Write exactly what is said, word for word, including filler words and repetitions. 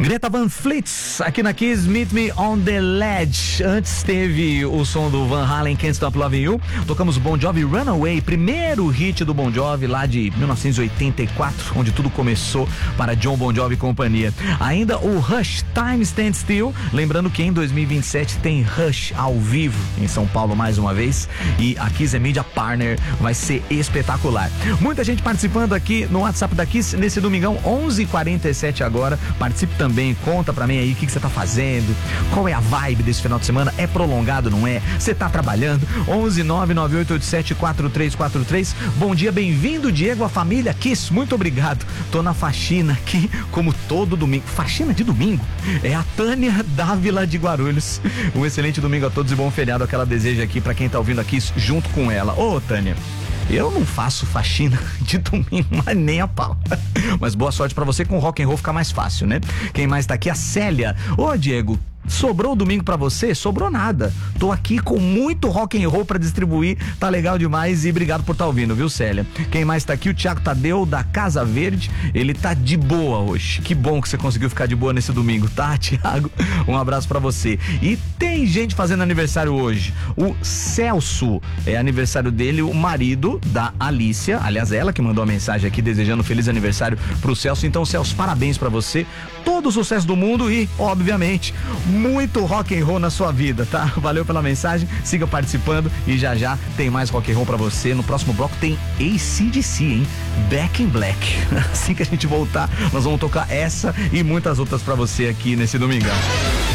Greta Van Fleet, aqui na Kiss, Meet Me on the Ledge. Antes teve o som do Van Halen, Can't Stop Loving You. Tocamos Bon Jovi, Runaway, primeiro hit do Bon Jovi lá de mil novecentos e oitenta e quatro, onde tudo começou para John Bon Jovi e companhia. Ainda o Rush, Time Stand Still. Lembrando que em dois mil e vinte e sete tem Rush ao vivo em São Paulo mais uma vez. E a Kiss é Media Partner, vai ser espetacular. Muita gente participando aqui no WhatsApp da Kiss nesse domingão, onze e quarenta e sete agora. Participe também, conta pra mim aí o que, que você tá fazendo, qual é a vibe desse final de semana, é prolongado, não é? Você tá trabalhando? onze nove nove oito oito sete quatro três quatro três. Bom dia, bem-vindo, Diego, a família Kiss, muito obrigado. Tô na faxina aqui, como todo domingo. Faxina de domingo? É a Tânia Dávila de Guarulhos. Um excelente domingo a todos e bom feriado, aquela deseja aqui pra quem tá ouvindo aqui junto com ela. Ô, Tânia, eu não faço faxina de domingo, mas nem a pau. Mas boa sorte pra você, com rock and roll fica mais fácil, né? Quem mais tá aqui? A Célia. Ô, Diego, sobrou o domingo pra você? Sobrou nada. Tô aqui com muito rock and roll pra distribuir, tá legal demais e obrigado por estar tá ouvindo, viu, Célia? Quem mais tá aqui? O Thiago Tadeu, da Casa Verde. Ele tá de boa hoje. Que bom que você conseguiu ficar de boa nesse domingo, tá, Thiago? Um abraço pra você. E tem gente fazendo aniversário hoje. O Celso, é aniversário dele, o marido da Alícia. Aliás, ela que mandou a mensagem aqui desejando feliz aniversário pro Celso. Então, Celso, parabéns pra você. Todo o sucesso do mundo e, obviamente, muito rock and roll na sua vida, tá? Valeu pela mensagem, siga participando e já já tem mais rock and roll pra você. No próximo bloco tem A C D C, hein? Back in Black. Assim que a gente voltar, nós vamos tocar essa e muitas outras pra você aqui nesse domingão.